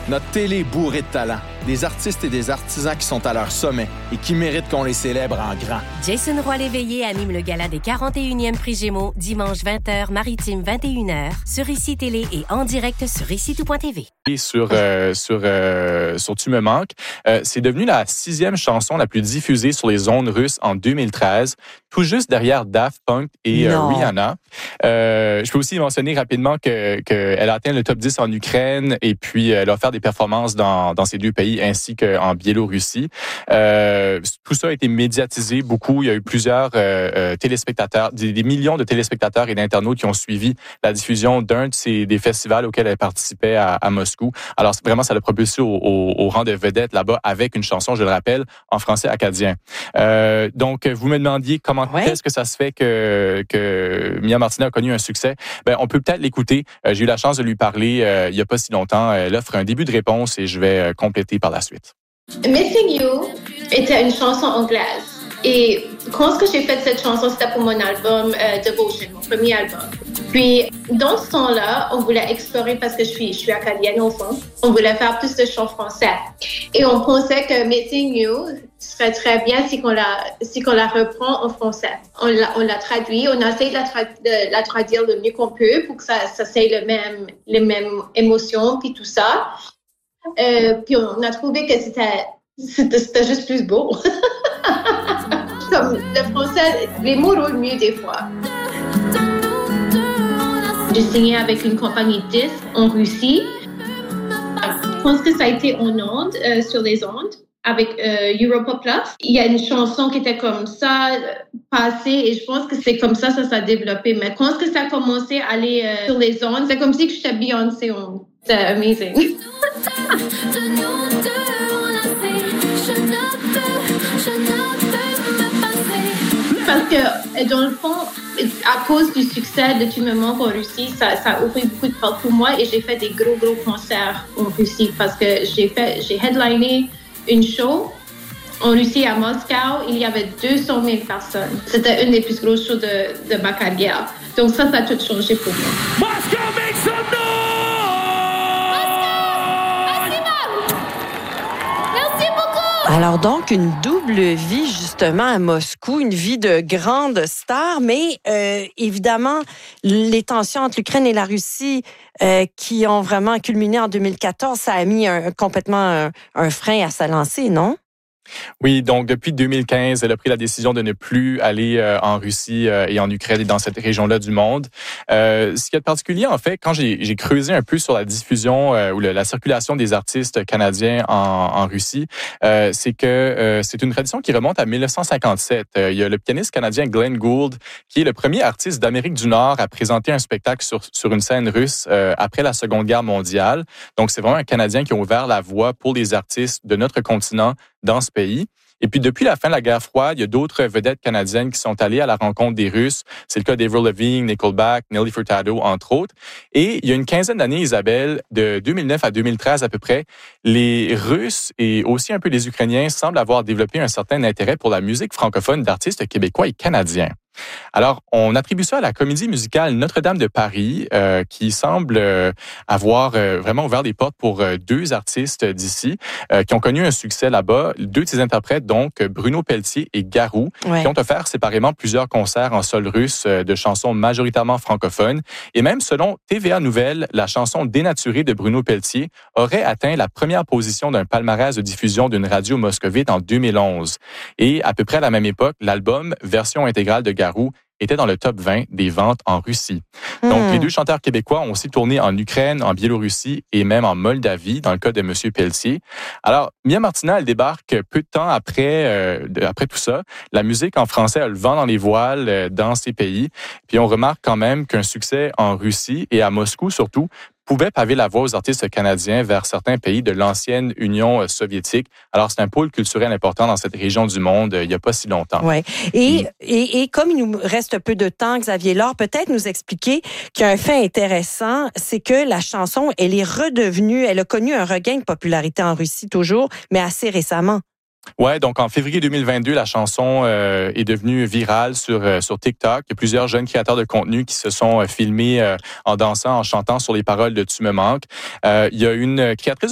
Notre télé est bourrée de talent. Des artistes et des artisans qui sont à leur sommet et qui méritent qu'on les célèbre en grand. Jason Roy-Léveillé anime le gala des 41e Prix Gémeaux dimanche 20h, maritime 21h, sur ICI Télé et en direct sur ICITout.tv. Sur Tu me manques, c'est devenu la 6e chanson la plus diffusée sur les ondes russes en 2013, tout juste derrière Daft Punk et Rihanna. Je peux aussi mentionner rapidement qu'elle a atteint le top 10 en Ukraine et puis elle a offert des performances dans ces deux pays ainsi qu'en Biélorussie. Tout ça a été médiatisé beaucoup. Il y a eu plusieurs téléspectateurs, des millions de téléspectateurs et d'internautes qui ont suivi la diffusion des festivals auxquels elle participait à Moscou. Alors vraiment, ça l'a propulsé au rang de vedette là-bas avec une chanson, je le rappelle, en français acadien. Donc, vous me demandiez comment est-ce que ça se fait que Mia Martina a connu un succès. Ben, on peut peut-être l'écouter. J'ai eu la chance de lui parler il y a pas si longtemps. Elle offre un début de réponse et je vais compléter par la suite. Missing You était une chanson anglaise. Et quand j'ai fait cette chanson, c'était pour mon album Devotion, mon premier album. Puis, dans ce temps-là, on voulait explorer, parce que je suis acadienne au fond, on voulait faire plus de chants français. Et on pensait que Missing You serait très bien si qu'on la reprend en français. On l'a traduit, on a essayé de la traduire le mieux qu'on peut pour que ça ait les mêmes émotions, puis tout ça. Puis on a trouvé que c'était juste plus beau. Comme le français, les mots roulent mieux des fois. J'ai signé avec une compagnie de disques en Russie. Je pense que ça a été en ondes, sur les ondes, avec Europa Plus. Il y a une chanson qui était comme ça, passée, et je pense que c'est comme ça s'est développé. Mais quand ça a commencé à aller sur les ondes, c'est comme si j'étais Beyoncé. C'était amazing. Parce que, dans le fond, à cause du succès de Tu me manques en Russie, ça a ouvert beaucoup de portes pour moi et j'ai fait des gros concerts en Russie parce que j'ai headliné une show en Russie à Moscou. Il y avait 200 000 personnes. C'était une des plus grosses shows de ma carrière. Donc ça a tout changé pour moi. Moscow, make some noise! Alors donc, une double vie justement à Moscou, une vie de grande star, mais évidemment, les tensions entre l'Ukraine et la Russie qui ont vraiment culminé en 2014, ça a mis complètement un frein à sa lancée, non? Oui, donc depuis 2015, elle a pris la décision de ne plus aller en Russie et en Ukraine et dans cette région-là du monde. Ce qui est particulier, en fait, quand j'ai creusé un peu sur la diffusion ou la circulation des artistes canadiens en Russie, c'est que c'est une tradition qui remonte à 1957. Il y a le pianiste canadien Glenn Gould, qui est le premier artiste d'Amérique du Nord à présenter un spectacle sur une scène russe après la Seconde Guerre mondiale. Donc, c'est vraiment un Canadien qui a ouvert la voie pour les artistes de notre continent dans ce pays. Et puis, depuis la fin de la guerre froide, il y a d'autres vedettes canadiennes qui sont allées à la rencontre des Russes. C'est le cas d'Avril Lavigne, Nickelback, Nelly Furtado, entre autres. Et il y a une quinzaine d'années, Isabelle, de 2009 à 2013 à peu près, les Russes et aussi un peu les Ukrainiens semblent avoir développé un certain intérêt pour la musique francophone d'artistes québécois et canadiens. Alors, on attribue ça à la comédie musicale Notre-Dame de Paris, qui semble avoir vraiment ouvert les portes pour deux artistes d'ici, qui ont connu un succès là-bas. Deux de ces interprètes, donc Bruno Pelletier et Garou, qui ont offert séparément plusieurs concerts en sol russe de chansons majoritairement francophones. Et même selon TVA Nouvelles, la chanson Dénaturée de Bruno Pelletier aurait atteint la première position d'un palmarès de diffusion d'une radio moscovite en 2011. Et à peu près à la même époque, l'album Version intégrale de Garou était dans le top 20 des ventes en Russie. Donc, les deux chanteurs québécois ont aussi tourné en Ukraine, en Biélorussie et même en Moldavie, dans le cas de M. Pelletier. Alors, Mia Martina, elle débarque peu de temps après tout ça. La musique en français a le vent dans les voiles dans ces pays. Puis, on remarque quand même qu'un succès en Russie et à Moscou surtout pouvait paver la voie aux artistes canadiens vers certains pays de l'ancienne Union soviétique. Alors, c'est un pôle culturel important dans cette région du monde il n'y a pas si longtemps. Oui. Et comme il nous reste peu de temps, Xavier Laure, peut-être nous expliquer qu'il y a un fait intéressant, c'est que la chanson, elle a connu un regain de popularité en Russie toujours, mais assez récemment. Ouais, donc en février 2022, la chanson est devenue virale sur TikTok. Il y a plusieurs jeunes créateurs de contenu qui se sont filmés en dansant, en chantant sur les paroles de Tu me manques. Il y a une créatrice